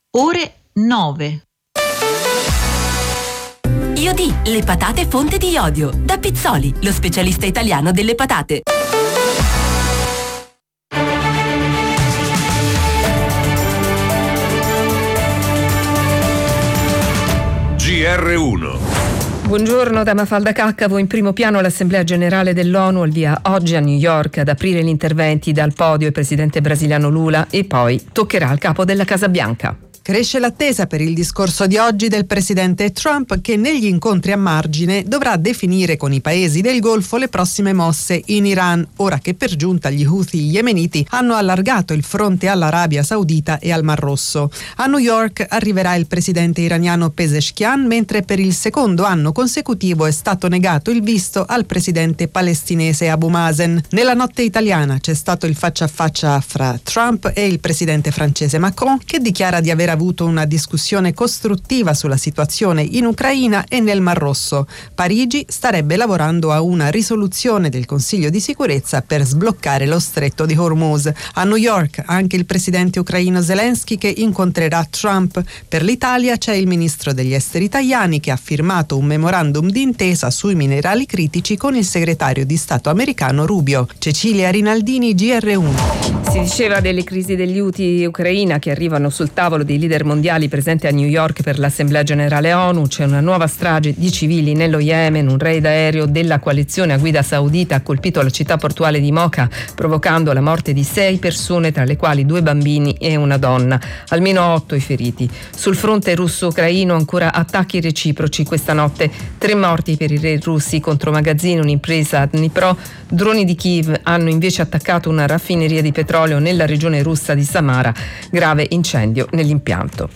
ore 9. Iodi, le patate fonte di iodio. Da Pizzoli, lo specialista italiano delle patate. GR1. Buongiorno da Mafalda Caccavo. In primo piano l'Assemblea Generale dell'ONU, al via oggi a New York. Ad aprire gli interventi dal podio il presidente brasiliano Lula e poi toccherà al capo della Casa Bianca. Cresce l'attesa per il discorso di oggi del presidente Trump, che negli incontri a margine dovrà definire con i paesi del Golfo le prossime mosse in Iran, ora che per giunta gli Houthi yemeniti hanno allargato il fronte all'Arabia Saudita e al Mar Rosso. A New York arriverà il presidente iraniano Pezeshkian, mentre per il secondo anno consecutivo è stato negato il visto al presidente palestinese Abu Mazen. Nella notte italiana c'è stato il faccia a faccia fra Trump e il presidente francese Macron, che dichiara di aver avuto una discussione costruttiva sulla situazione in Ucraina e nel Mar Rosso. Parigi starebbe lavorando a una risoluzione del Consiglio di sicurezza per sbloccare lo stretto di Hormuz. A New York anche il presidente ucraino Zelensky, che incontrerà Trump. Per l'Italia c'è il ministro degli esteri italiani, che ha firmato un memorandum d'intesa sui minerali critici con il segretario di Stato americano Rubio. Cecilia Rinaldini, GR1. Si diceva delle crisi degli Houthi ucraina che arrivano sul tavolo dei leader mondiali presenti a New York per l'Assemblea Generale ONU. C'è una nuova strage di civili nello Yemen. Un raid aereo della coalizione a guida saudita ha colpito la città portuale di Mocha, provocando la morte di 6 persone, tra le quali 2 bambini e una donna. Almeno 8 i feriti. Sul fronte russo-ucraino ancora attacchi reciproci questa notte. 3 morti per i raid russi contro magazzini, un'impresa a Dnipro. Droni di Kiev hanno invece attaccato una raffineria di petrolio nella regione russa di Samara. Grave incendio nell'impianto.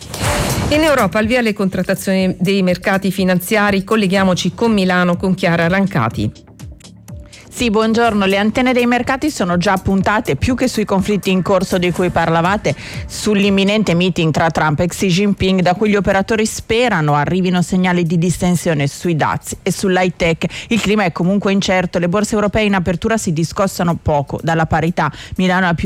In Europa al via le contrattazioni dei mercati finanziari. Colleghiamoci con Milano con Chiara Rancati. Sì, buongiorno. Le antenne dei mercati sono già puntate, più che sui conflitti in corso di cui parlavate, sull'imminente meeting tra Trump e Xi Jinping, da cui gli operatori sperano arrivino segnali di distensione sui dazi e sull'high tech. Il clima è comunque incerto. Le borse europee in apertura si discostano poco dalla parità. Milano a più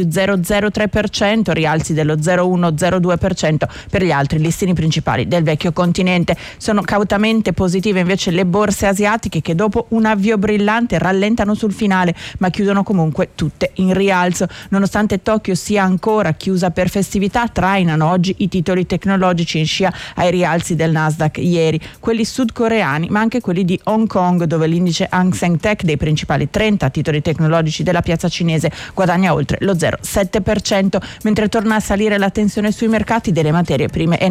0,03%, rialzi dello 0,1-0,2% per gli altri listini principali del vecchio continente. Sono cautamente positive invece le borse asiatiche, che dopo un avvio brillante rallentano sul finale, ma chiudono comunque tutte in rialzo. Nonostante Tokyo sia ancora chiusa per festività, trainano oggi i titoli tecnologici in scia ai rialzi del Nasdaq ieri, quelli sudcoreani ma anche quelli di Hong Kong, dove l'indice Hang Seng Tech dei principali 30 titoli tecnologici della piazza cinese guadagna oltre lo 0,7%, mentre torna a salire la tensione sui mercati delle materie prime